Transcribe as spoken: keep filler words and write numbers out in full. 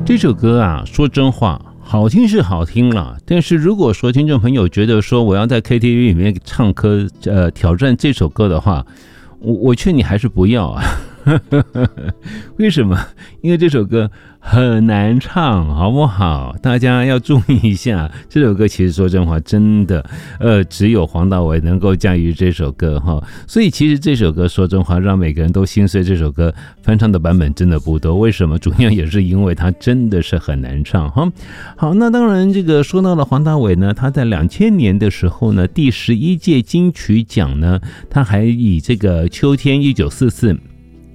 这首歌啊，说真话，好听是好听了，但是如果说听众朋友觉得说我要在 K T V 里面唱歌，呃，挑战这首歌的话，我我劝你还是不要啊。为什么？因为这首歌很难唱，好不好？大家要注意一下，这首歌其实说真话，真的，呃，只有黄大炜能够驾驭这首歌哈。所以其实这首歌说真话，让每个人都心碎。这首歌翻唱的版本真的不多，为什么？主要也是因为它真的是很难唱哈。好，那当然，这个说到了黄大炜呢，他在两千年的时候呢，第十一届金曲奖呢，他还以这个《秋天一九四四》。